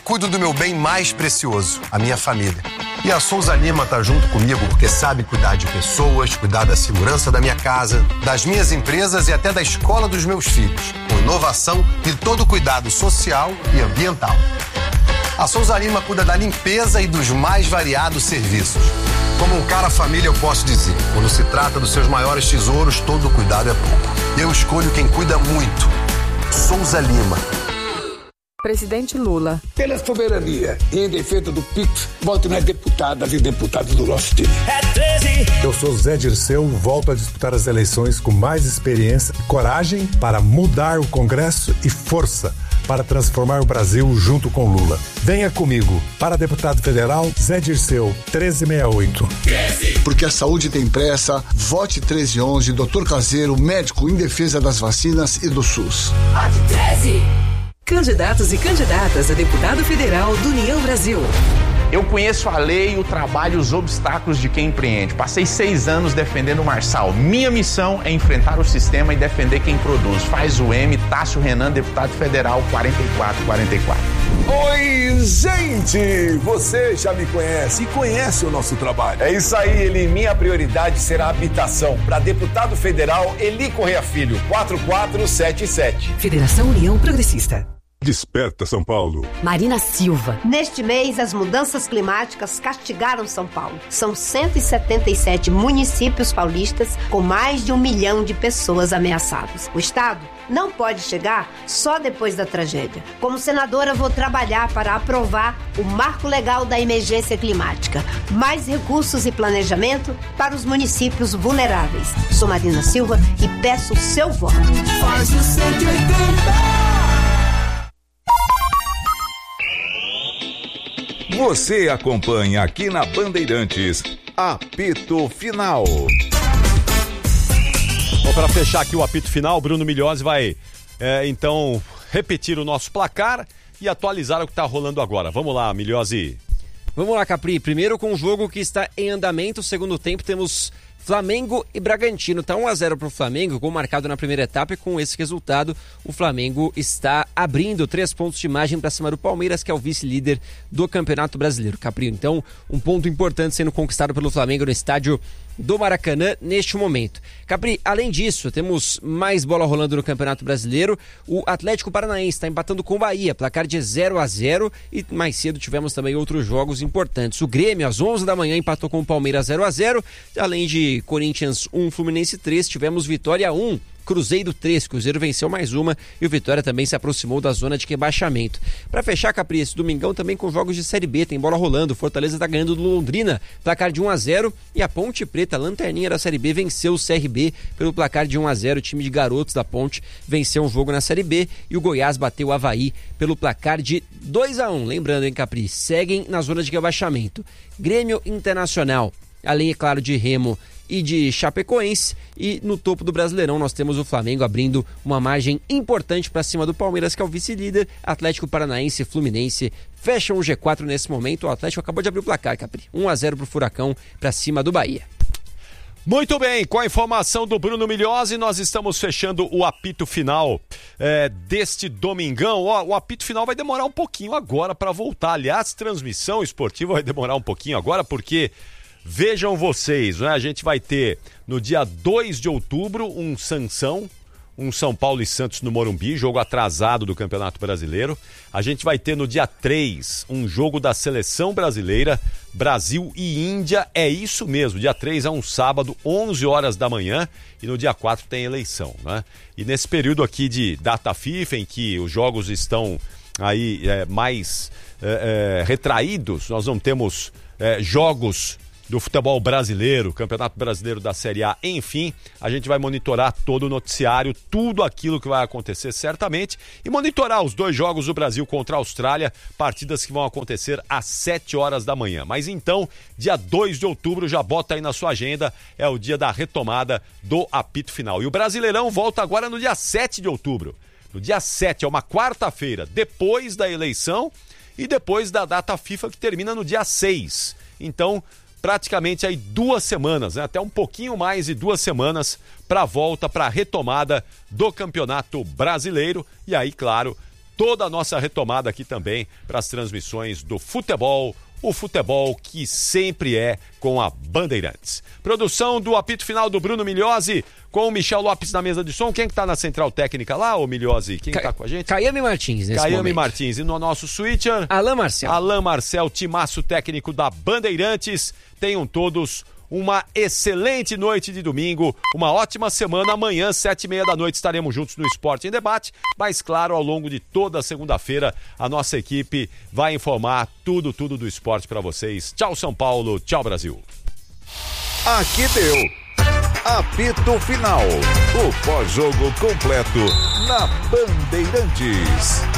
cuido do meu bem mais precioso, a minha família. E a Souza Lima tá junto comigo porque sabe cuidar de pessoas, cuidar da segurança da minha casa, das minhas empresas e até da escola dos meus filhos, com inovação e todo o cuidado social e ambiental. A Souza Lima cuida da limpeza e dos mais variados serviços. Como um cara família, eu posso dizer, quando se trata dos seus maiores tesouros, todo cuidado é pouco. Eu escolho quem cuida muito. Souza Lima. Presidente Lula. Pela soberania e em defesa do PIX, voto nas deputadas e deputados do nosso time. Eu sou Zé Dirceu, volto a disputar as eleições com mais experiência, coragem para mudar o Congresso e força para transformar o Brasil junto com Lula. Venha comigo. Para deputado federal, Zé Dirceu, 1368. Porque a saúde tem pressa, vote 1311, Dr. Caseiro, médico em defesa das vacinas e do SUS. Vote 13! Candidatos e candidatas a deputado federal do União Brasil. Eu conheço a lei, o trabalho e os obstáculos de quem empreende. Passei 6 anos defendendo o Marçal. Minha missão é enfrentar o sistema e defender quem produz. Faz o M, Tássio Renan, deputado federal 4444. Oi, gente! Você já me conhece e conhece o nosso trabalho. É isso aí, Eli. Minha prioridade será a habitação. Para deputado federal, Eli Correia Filho, 4477. Federação União Progressista. Desperta São Paulo. Marina Silva. Neste mês, as mudanças climáticas castigaram São Paulo. São 177 municípios paulistas com mais de 1 milhão de pessoas ameaçadas. O Estado não pode chegar só depois da tragédia. Como senadora, vou trabalhar para aprovar o Marco Legal da Emergência Climática. Mais recursos e planejamento para os municípios vulneráveis. Sou Marina Silva e peço o seu voto. Faz o 180! Você acompanha aqui na Bandeirantes, Apito Final. Bom, para fechar aqui o apito final, Bruno Milhose vai, então, repetir o nosso placar e atualizar o que está rolando agora. Vamos lá, Milhose. Vamos lá, Capri. Primeiro com o jogo que está em andamento. Segundo tempo, temos Flamengo e Bragantino. Está 1-0 para o Flamengo, gol marcado na primeira etapa, e com esse resultado o Flamengo está abrindo 3 pontos de margem para cima do Palmeiras, que é o vice-líder do Campeonato Brasileiro. Capri, então, um ponto importante sendo conquistado pelo Flamengo no estádio do Maracanã neste momento. Capri, além disso, temos mais bola rolando no Campeonato Brasileiro. O Atlético Paranaense está empatando com o Bahia, placar de 0-0, e mais cedo tivemos também outros jogos importantes. O Grêmio, às 11 da manhã, empatou com o Palmeiras 0-0, além de Corinthians 1, Fluminense 3, tivemos Vitória 1, Cruzeiro 3, Cruzeiro venceu mais uma e o Vitória também se aproximou da zona de rebaixamento. Para fechar, Capri, esse domingão também com jogos de Série B, tem bola rolando, Fortaleza tá ganhando do Londrina, placar de 1-0, e a Ponte Preta, lanterninha da Série B, venceu o CRB pelo placar de 1-0, o time de garotos da Ponte venceu um jogo na Série B, e o Goiás bateu o Avaí pelo placar de 2-1, lembrando, hein, Capri, seguem na zona de rebaixamento. Grêmio, Internacional, além, é claro, de Remo e de Chapecoense, e no topo do Brasileirão nós temos o Flamengo abrindo uma margem importante para cima do Palmeiras, que é o vice-líder. Atlético Paranaense e Fluminense fecham o G4 nesse momento. O Atlético acabou de abrir o placar, Capri, 1-0 pro Furacão para cima do Bahia. Muito bem, com a informação do Bruno Milhose, nós estamos fechando o apito final deste domingão. O apito final vai demorar um pouquinho agora para voltar. Aliás, transmissão esportiva vai demorar um pouquinho agora, porque vejam vocês, né? A gente vai ter no dia 2 de outubro um São Paulo e Santos no Morumbi, jogo atrasado do Campeonato Brasileiro. A gente vai ter no dia 3 um jogo da Seleção Brasileira, Brasil e Índia, é isso mesmo, dia 3 é um sábado, 11 horas da manhã, e no dia 4 tem eleição, né? E nesse período aqui de data FIFA, em que os jogos estão aí mais retraídos, nós não temos jogos do futebol brasileiro, Campeonato Brasileiro da Série A, enfim, a gente vai monitorar todo o noticiário, tudo aquilo que vai acontecer certamente, e monitorar os 2 jogos do Brasil contra a Austrália, partidas que vão acontecer às 7 horas da manhã. Mas então, dia 2 de outubro, já bota aí na sua agenda, é o dia da retomada do apito final. E o Brasileirão volta agora no dia 7 de outubro. No dia 7, é uma quarta-feira, depois da eleição e depois da data FIFA, que termina no dia 6. Então, praticamente aí 2 semanas, né? Até um pouquinho mais de 2 semanas para a volta, para a retomada do Campeonato Brasileiro. E aí, claro, toda a nossa retomada aqui também para as transmissões do futebol, o futebol que sempre é com a Bandeirantes. Produção do apito final do Bruno Migliozzi, com o Michel Lopes na mesa de som. Quem que tá na central técnica lá, ô Migliozzi? Quem tá com a gente? Caiame Martins, nesse Caiame momento. Martins. E no nosso switcher? Alain Marcel. Alain Marcel, timaço técnico da Bandeirantes. Tenham todos uma excelente noite de domingo, uma ótima semana. Amanhã, 7h30 da noite, estaremos juntos no Esporte em Debate. Mas, claro, ao longo de toda a segunda-feira, a nossa equipe vai informar tudo do esporte para vocês. Tchau, São Paulo. Tchau, Brasil. Aqui deu. Apito Final. O pós-jogo completo na Bandeirantes.